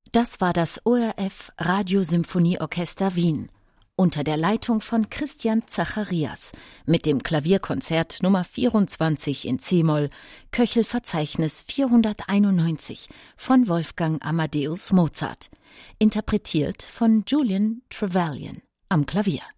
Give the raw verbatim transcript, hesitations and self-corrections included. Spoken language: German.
Das war das O R F Radiosymphonieorchester Wien unter der Leitung von Christian Zacharias mit dem Klavierkonzert Nummer vierundzwanzig in C-Moll, Köchel-Verzeichnis vierhunderteinundneunzig von Wolfgang Amadeus Mozart, interpretiert von Julian Trevelyan am Klavier.